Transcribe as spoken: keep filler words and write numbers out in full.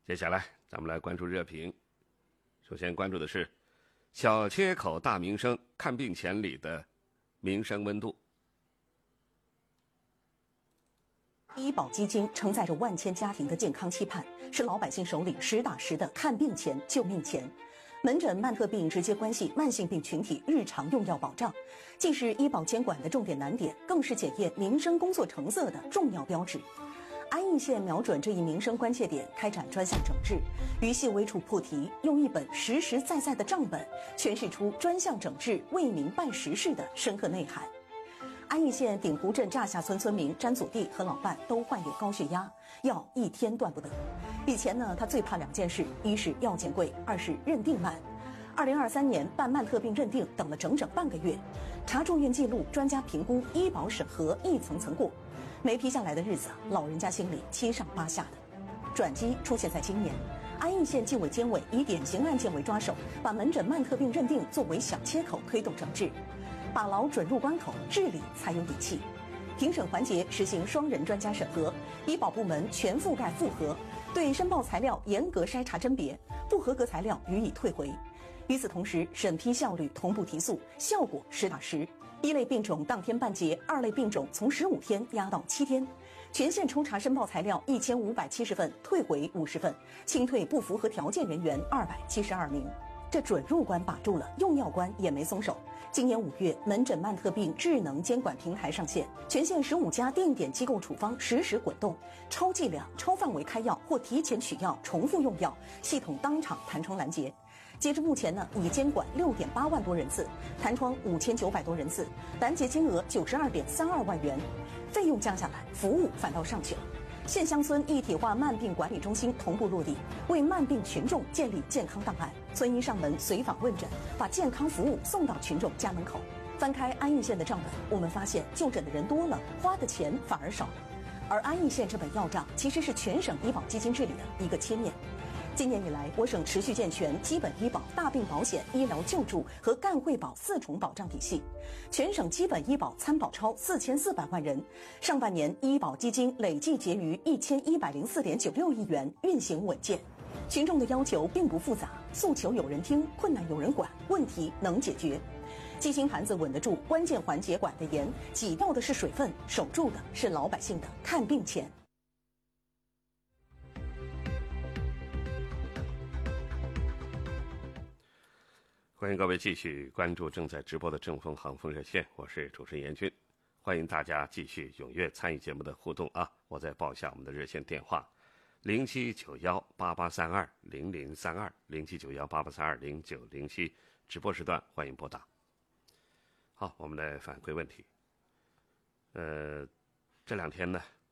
接下来咱们来关注热评。首先关注的是小切口大民生看病钱里的民生温度。 医保基金承载着万千家庭的健康期盼，是老百姓手里实打实的看病钱、救命钱。门诊慢特病直接关系慢性病群体日常用药保障，既是医保监管的重点难点，更是检验民生工作成色的重要标志。安义县瞄准这一民生关切点，开展专项整治，于细微处破题，用一本实实在在的账本，诠释出专项整治为民办实事的深刻内涵。安义县鼎湖镇乍下村村民詹祖弟和老伴都患有高血压，药一天断不得。以前呢，他最怕两件事，一是药钱贵，二是认定慢。二零二三年办慢特病认定等了整整半个月，查住院记录、专家评估、医保审核一层层过，没批下来的日子，老人家心里七上八下的。转机出现在今年，安义县纪委监委以典型案件为抓手，把门诊慢特病认定作为小切口推动整治，把牢准入关口，治理才有底气。评审环节实行双人专家审核，医保部门全覆盖复核，对申报材料严格筛查甄别，不合格材料予以退回。与此同时，审批效率同步提速，效果实打实。一类病种当天办结，二类病种从十五天压到七天。全县抽查申报材料一千五百七十份，退回五十份，清退不符合条件人员二百七十二名。这准入关把住了，用药关也没松手。今年五月，门诊慢特病智能监管平台上线，全县十五家定点机构处方实时滚动，超剂量、超范围开药或提前取药、重复用药，系统当场弹窗拦截。截至目前呢，已监管六点八万多人次，弹窗五千九百多人次，拦截金额九十二点三二万元，费用降下来，服务反倒上去了。县乡村一体化慢病管理中心同步落地，为慢病群众建立健康档案，村医上门随访问诊，把健康服务送到群众家门口。翻开安义县的账本，我们发现就诊的人多了，花的钱反而少了。而安义县这本药账其实是全省医保基金治理的一个切面。今年以来，我省持续健全基本医保、大病保险、医疗救助和干惠保四重保障体系，全省基本医保参保超四千四百万人。上半年医保基金累计结余一千一百零四点九六亿元，运行稳健。群众的要求并不复杂，诉求有人听，困难有人管，问题能解决。基金盘子稳得住，关键环节管得严，挤到的是水分，守住的是老百姓的看病钱。 欢迎各位继续关注正在直播的正风航风热线，我是主持人严军，欢迎大家继续踊跃参与节目的互动啊！我再报一下我们的热线电话：零七九幺八八三二零零三二，零七九幺八八三二零九零七，直播时段欢迎拨打。好，我们来反馈问题。呃，这两天呢，